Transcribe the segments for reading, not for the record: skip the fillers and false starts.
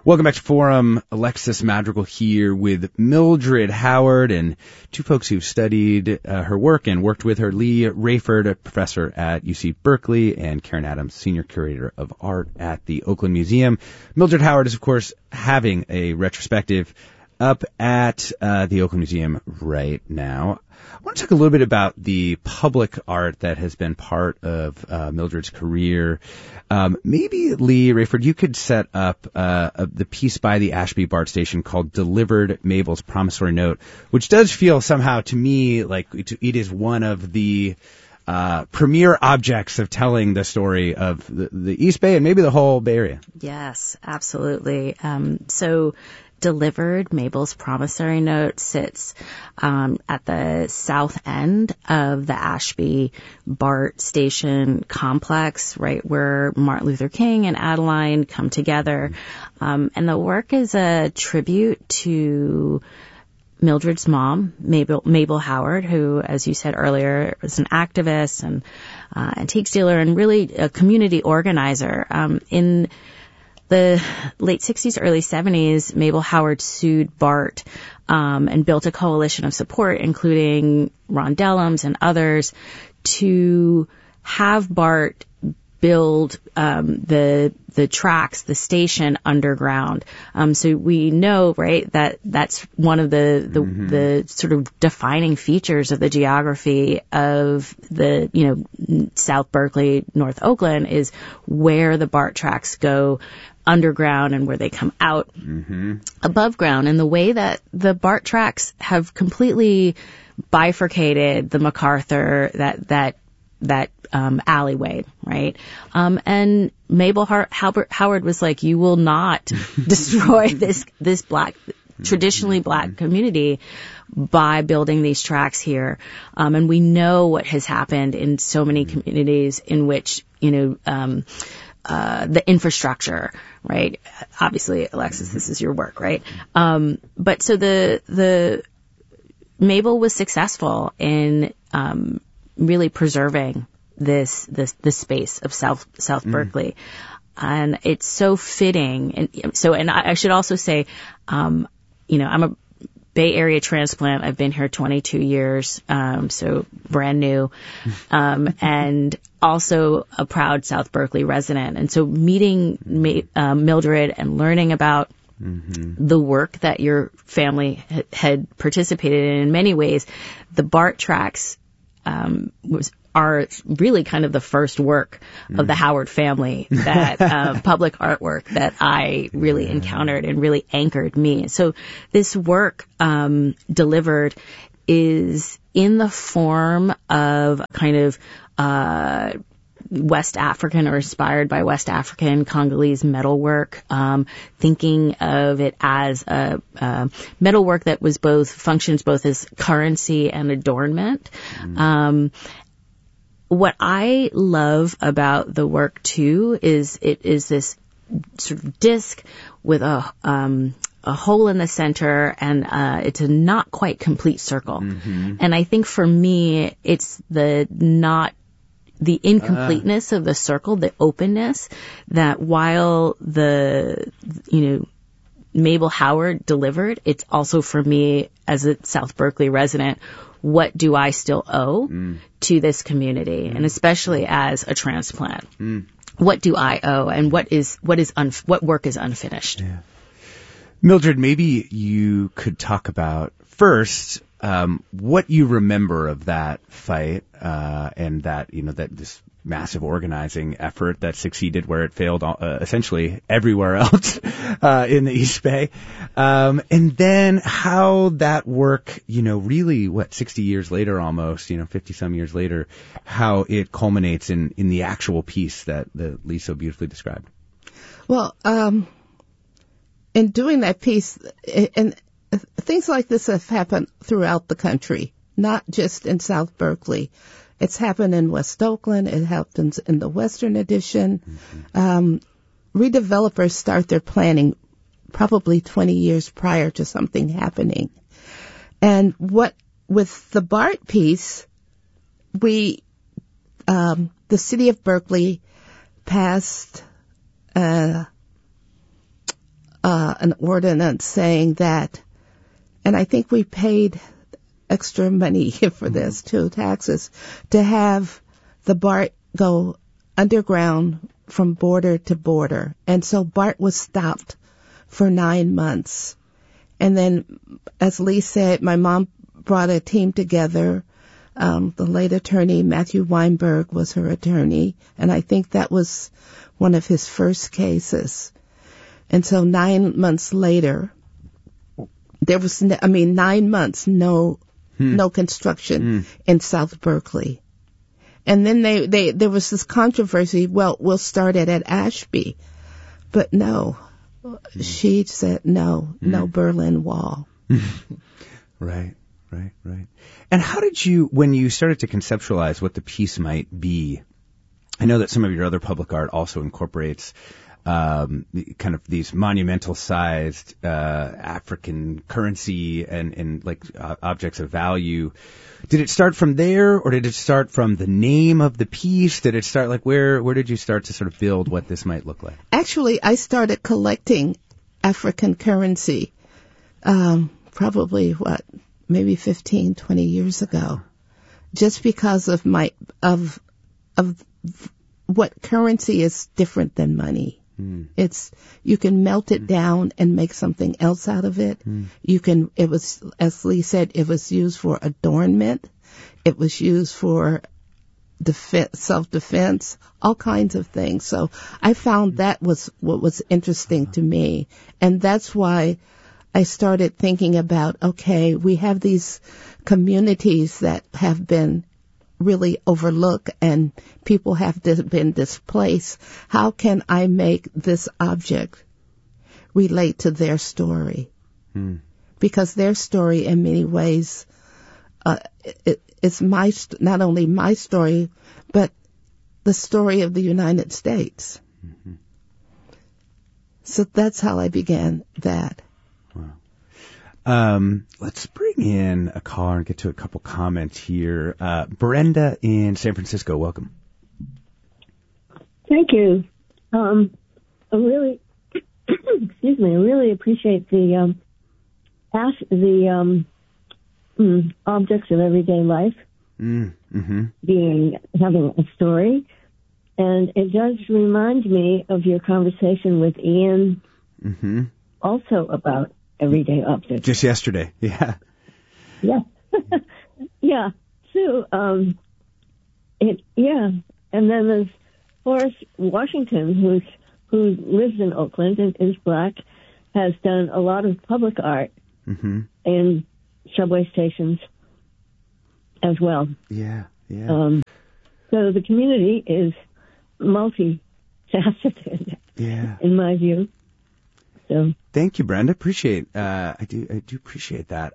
Welcome back to Forum. Alexis Madrigal here with Mildred Howard and two folks who've studied her work and worked with her, Lee Rayford, a professor at UC Berkeley, and Karen Adams, senior curator of art at the Oakland Museum. Mildred Howard is, of course, having a retrospective up at the Oakland Museum right now. I want to talk a little bit about the public art that has been part of Mildred's career. Maybe, Lee Rayford, you could set up the piece by the Ashby BART station called Delivered, Mabel's Promissory Note, which does feel somehow to me like it is one of the premier objects of telling the story of the East Bay and maybe the whole Bay Area. Yes, absolutely. So Delivered, Mabel's Promissory Note sits at the south end of the Ashby BART station complex, right where Martin Luther King and Adeline come together. And the work is a tribute to Mildred's mom, Mabel Howard, who, as you said earlier, was an activist and antique dealer and really a community organizer. In the late 60s, early 70s, Mabel Howard sued BART and built a coalition of support, including Ron Dellums and others, to have BART build the tracks, the station underground. So we know, right, that that's one of the sort of defining features of the geography of the, South Berkeley, North Oakland, is where the BART tracks go underground and where they come out above ground. And the way that the BART tracks have completely bifurcated the MacArthur, that alleyway, right? And Mabel Howard was like, you will not destroy this black, traditionally black community by building these tracks here. And we know what has happened in so many communities in which, the infrastructure, right? Obviously, Alexis, this is your work, right? But so the Mabel was successful in really preserving this space of South Berkeley, and it's so fitting. And I should also say, I'm a Bay Area transplant. I've been here 22 years, so brand new, and also a proud South Berkeley resident. And so meeting Mildred and learning about the work that your family had participated in many ways, the BART tracks are really kind of the first work of the Howard family, that public artwork that I really encountered and really anchored me. So this work, Delivered, is in the form of kind of West African or inspired by West African Congolese metalwork, thinking of it as a metalwork that was functions both as currency and adornment. What I love about the work too is it is this sort of disc with a hole in the center, and it's a not quite complete circle. And I think for me, it's the incompleteness of the circle, the openness, that while Mabel Howard delivered, it's also for me as a South Berkeley resident, what do I still owe to this community, and especially as a transplant? What do I owe, and what work is unfinished? Yeah. Mildred, maybe you could talk about first what you remember of that fight and that this massive organizing effort that succeeded where it failed essentially everywhere else in the East Bay, and then how that work, really 60 years later almost, 50 some years later, how it culminates in the actual piece that Lee so beautifully described. Well, in doing that piece, and things like this have happened throughout the country, not just in South Berkeley. It's happened in West Oakland. It happens in the Western Addition. Redevelopers start their planning probably 20 years prior to something happening. And with the BART piece, the city of Berkeley passed a an ordinance saying that, and I think we paid extra money for this too, taxes, to have the BART go underground from border to border. And so BART was stopped for 9 months. And then, as Lee said, my mom brought a team together. The late attorney, Matthew Weinberg, was her attorney, and I think that was one of his first cases. And so 9 months later, there was, 9 months, no construction in South Berkeley. And then there was this controversy, well, we'll start it at Ashby. But no, she said no Berlin Wall. Right. And how did you, when you started to conceptualize what the piece might be, I know that some of your other public art also incorporates kind of these monumental-sized African currency and like objects of value. Did it start from there, or did it start from the name of the piece? Did it start, like, where did you start to sort of build what this might look like? Actually, I started collecting African currency probably, maybe 15, 20 years ago, just because of of what currency is different than money. You can melt it down and make something else out of it. It was, as Lee said, it was used for adornment. It was used for self-defense, all kinds of things. So I found that was what was interesting to me. And that's why I started thinking about, okay, we have these communities that have been really overlooked and people have been displaced. How can I make this object relate to their story? Because their story in many ways, it's not only my story, but the story of the United States. So that's how I began that. Let's bring in a caller and get to a couple comments here. Brenda in San Francisco, welcome. Thank you. I really, excuse me, I really appreciate the objects of everyday life having a story, and it does remind me of your conversation with Ian, also about everyday objects. Just yesterday, yeah. Yeah. Yeah. So, and then there's Forrest Washington, who lives in Oakland and is black, has done a lot of public art in subway stations as well. Yeah. So the community is multifaceted, in my view. So thank you, Brenda. Appreciate. I do appreciate that.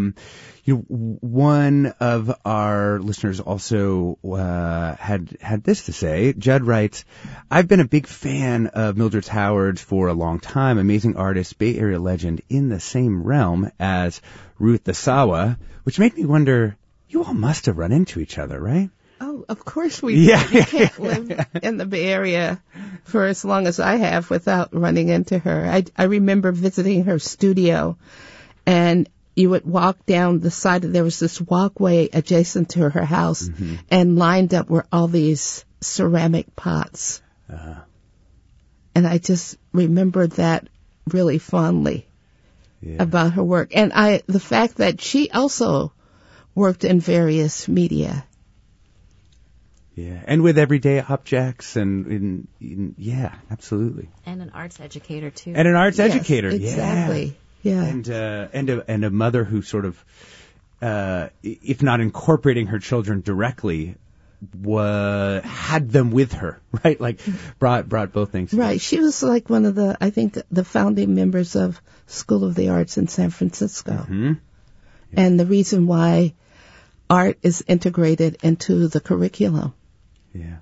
One of our listeners also had this to say. Judd writes, "I've been a big fan of Mildred Howard for a long time. Amazing artist, Bay Area legend, in the same realm as Ruth Asawa," which made me wonder, you all must have run into each other, right? Oh, of course we did. You can't live in the Bay Area for as long as I have without running into her. I remember visiting her studio, and you would walk down the side. There was this walkway adjacent to her house, and lined up were all these ceramic pots. And I just remembered that really fondly about her work. And the fact that she also worked in various media. Yeah, and with everyday objects and absolutely. And an arts educator too. And an arts educator, exactly. Yeah. And a mother who sort of, if not incorporating her children directly, had them with her, right? Like brought both things together. Right. She was like one of the founding members of School of the Arts in San Francisco. And the reason why art is integrated into the curriculum. Yeah.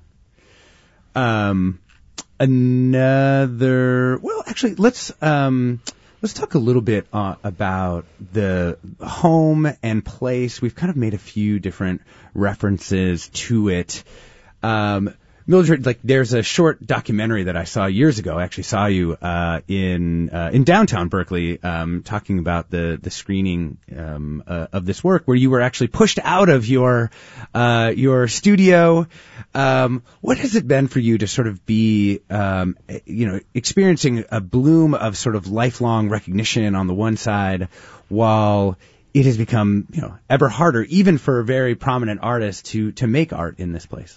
Actually, let's talk a little bit about the home and place. We've kind of made a few different references to it. Mildred, like there's a short documentary that I saw years ago. I actually saw you in downtown Berkeley talking about the screening of this work, where you were actually pushed out of your studio. What has it been for you to sort of be experiencing a bloom of sort of lifelong recognition on the one side, while it has become ever harder, even for very prominent artists, to make art in this place?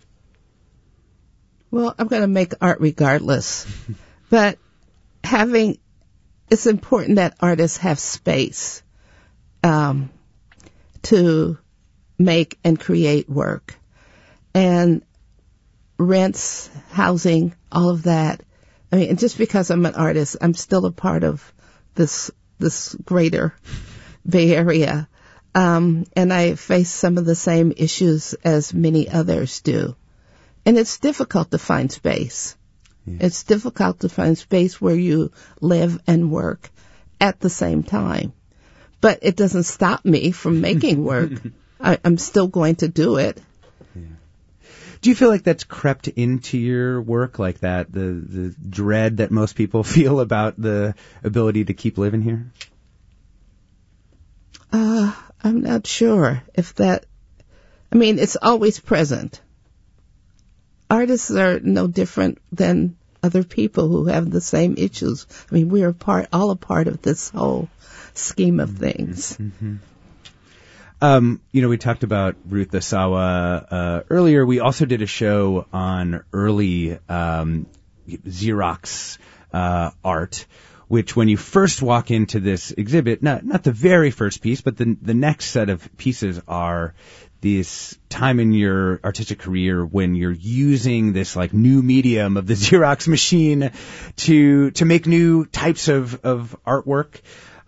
Well, I'm going to make art regardless, but it's important that artists have space to make and create work, and rents, housing, all of that. I mean, and just because I'm an artist, I'm still a part of this greater Bay Area, and I face some of the same issues as many others do. And it's difficult to find space. Yeah. It's difficult to find space where you live and work at the same time. But it doesn't stop me from making work. I'm still going to do it. Yeah. Do you feel like that's crept into your work, like that, the dread that most people feel about the ability to keep living here? I'm not sure if that... I mean, it's always present. Artists are no different than other people who have the same issues. I mean, we are all a part of this whole scheme of things. Mm-hmm. We talked about Ruth Asawa earlier. We also did a show on early Xerox art, which when you first walk into this exhibit, not the very first piece, but the next set of pieces are this time in your artistic career when you're using this like new medium of the Xerox machine to make new types of artwork.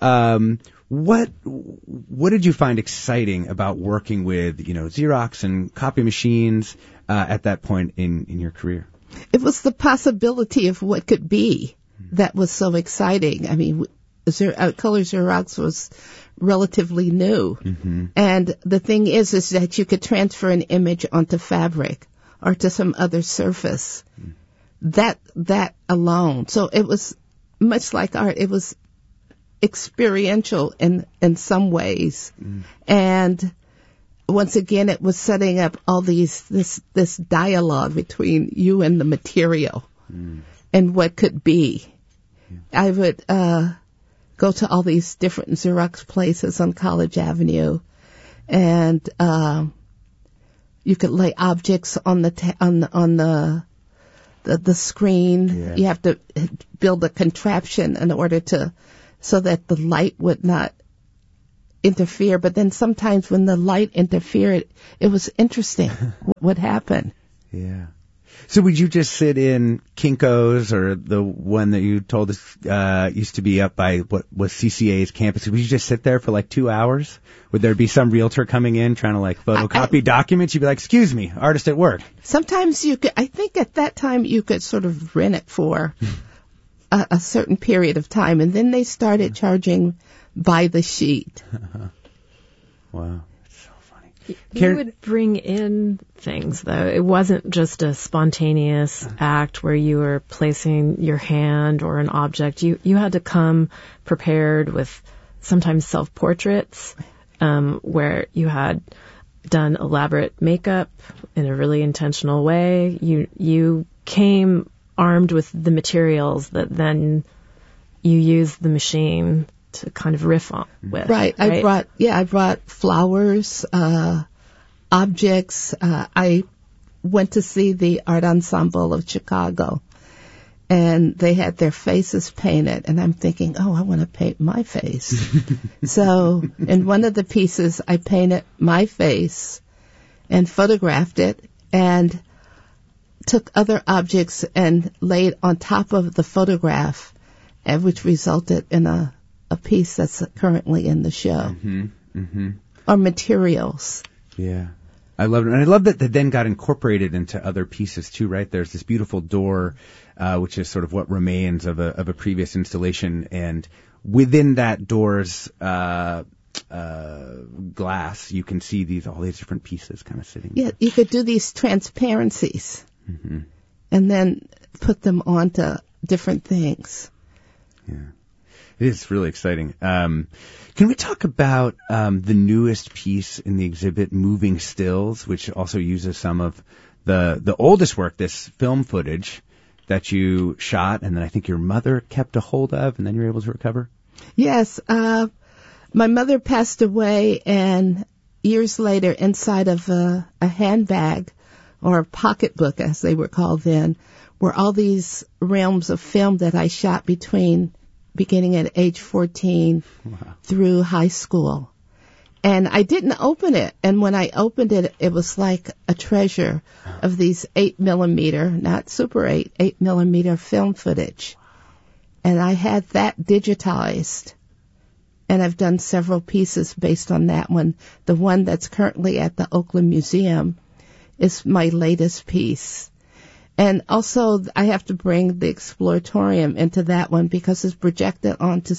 What did you find exciting about working with, Xerox and copy machines at that point in your career? It was the possibility of what could be that was so exciting. I mean, Color Xerox was relatively new. Mm-hmm. And the thing is that you could transfer an image onto fabric or to some other surface. Mm. That alone. So it was much like art. It was experiential in some ways. Mm. And once again, it was setting up all this dialogue between you and the material and what could be. Yeah. I would go to all these different Xerox places on College Avenue, and you could lay objects on the screen. Yeah. You have to build a contraption in order so that the light would not interfere. But then sometimes when the light interfered, it was interesting what happened. Yeah. So would you just sit in Kinko's, or the one that you told us used to be up by what was CCA's campus? Would you just sit there for like 2 hours? Would there be some realtor coming in trying to like photocopy documents? You'd be like, "Excuse me, artist at work." Sometimes you could. I think at that time you could sort of rent it for a certain period of time, and then they started charging by the sheet. Wow. You would bring in things, though. It wasn't just a spontaneous act where you were placing your hand or an object. You had to come prepared with sometimes self-portraits, where you had done elaborate makeup in a really intentional way. You came armed with the materials that then you used the machine to kind of riff on with. Right. I brought flowers, objects. I went to see the Art Ensemble of Chicago, and they had their faces painted, and I'm thinking, oh, I want to paint my face. So in one of the pieces, I painted my face and photographed it and took other objects and laid on top of the photograph, and which resulted in a piece that's currently in the show. Mm-hmm. Mm-hmm. Or materials. Yeah. I love it. And I love that then got incorporated into other pieces too, right? There's this beautiful door, which is sort of what remains of a previous installation. And within that door's glass, you can see all these different pieces kind of sitting. Yeah, you could do these transparencies. and then put them onto different things. Yeah. It is really exciting. Can we talk about the newest piece in the exhibit, Moving Stills, which also uses some of the oldest work, this film footage that you shot, and then I think your mother kept a hold of, and then you were able to recover? Yes. My mother passed away, and years later, inside of a handbag, or a pocketbook, as they were called then, were all these realms of film that I shot beginning at age 14 through high school. And I didn't open it. And when I opened it, it was like a treasure of these 8mm, not Super 8mm film footage. And I had that digitized. And I've done several pieces based on that one. The one that's currently at the Oakland Museum is my latest piece. And also, I have to bring the Exploratorium into that one because it's projected onto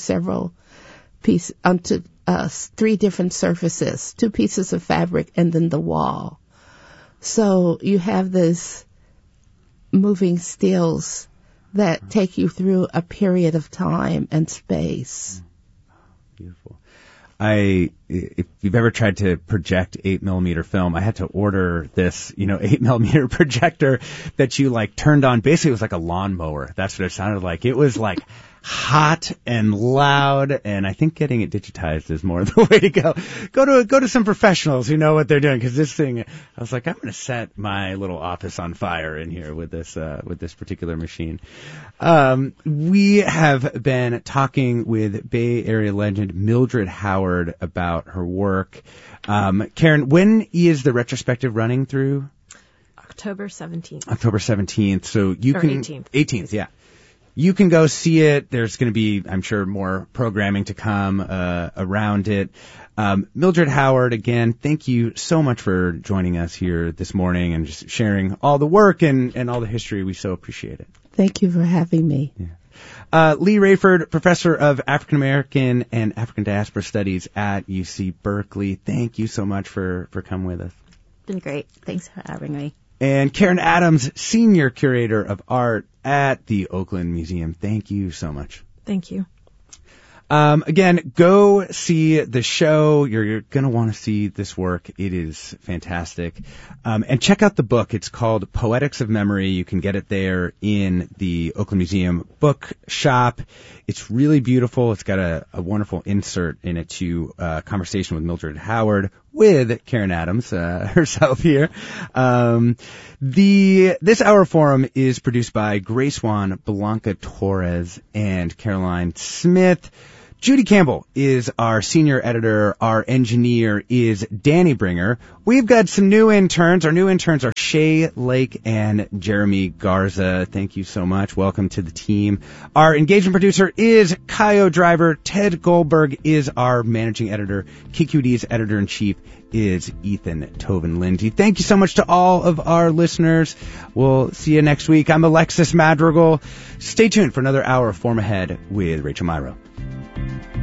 onto 3 different surfaces, 2 pieces of fabric, and then the wall. So you have this moving stills that take you through a period of time and space. Beautiful. If you've ever tried to project 8mm film, I had to order this, 8mm projector that you turned on. Basically, it was like a lawnmower. That's what it sounded like. It was hot and loud, and I think getting it digitized is more the way to go. Go to some professionals who know what they're doing, because this thing, I was like, I'm going to set my little office on fire in here with this particular machine. We have been talking with Bay Area legend Mildred Howard about her work. Karen, when is the retrospective running through? October 17th. October 17th. So you or can 18th. 18th, yeah. You can go see it. There's going to be, I'm sure, more programming to come around it. Mildred Howard, again, thank you so much for joining us here this morning and just sharing all the work and all the history. We so appreciate it. Thank you for having me. Yeah. Lee Rayford, Professor of African American and African Diaspora Studies at UC Berkeley. Thank you so much for coming with us. Been great. Thanks for having me. And Karen Adams, Senior Curator of Art at the Oakland Museum. Thank you so much. Thank you. Again, go see the show. You're going to want to see this work. It is fantastic. And check out the book. It's called Poetics of Memory. You can get it there in the Oakland Museum bookshop. It's really beautiful. It's got a wonderful insert in it to conversation with Mildred Howard with Karen Adams herself here. This Hour Forum is produced by Grace Wan, Blanca Torres, and Caroline Smith. Judy Campbell is our senior editor. Our engineer is Danny Bringer. We've got some new interns. Our new interns are Shay Lake and Jeremy Garza. Thank you so much. Welcome to the team. Our engagement producer is Kaio Driver. Ted Goldberg is our managing editor. KQED's editor-in-chief is Ethan Tobin-Lindsay. Thank you so much to all of our listeners. We'll see you next week. I'm Alexis Madrigal. Stay tuned for another hour of Form Ahead with Rachel Myrow.